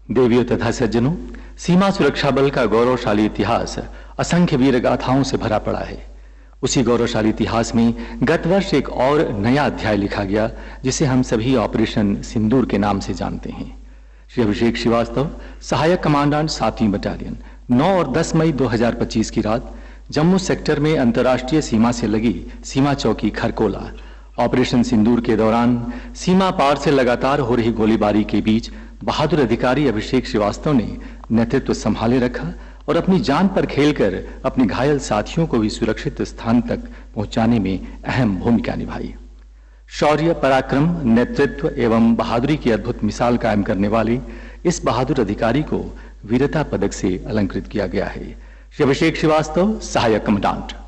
देवियों तथा सज्जनों, सीमा सुरक्षा बल का गौरवशाली इतिहास असंख्य वीर गाथाओं से भरा पड़ा है। उसी गौरवशाली इतिहास में गत वर्ष एक और नया अध्याय लिखा गया, जिसे हम सभी ऑपरेशन सिंदूर के नाम से जानते हैं। श्री अभिषेक श्रीवास्तव, सहायक कमांडेंट 7वीं बटालियन, 9 और 10 मई 2025 की रात जम्मू सेक्टर में अंतर्राष्ट्रीय सीमा से लगी सीमा चौकी खरकोला ऑपरेशन सिंदूर के दौरान सीमा पार से लगातार हो रही गोलीबारी के बीच बहादुर अधिकारी अभिषेक श्रीवास्तव ने नेतृत्व संभाले रखा और अपनी जान पर खेलकर अपने घायल साथियों को भी सुरक्षित स्थान तक पहुंचाने में अहम भूमिका निभाई। शौर्य, पराक्रम, नेतृत्व एवं बहादुरी की अद्भुत मिसाल कायम करने वाले इस बहादुर अधिकारी को वीरता पदक से अलंकृत किया गया है। श्री अभिषेक श्रीवास्तव, सहायक कमांडेंट।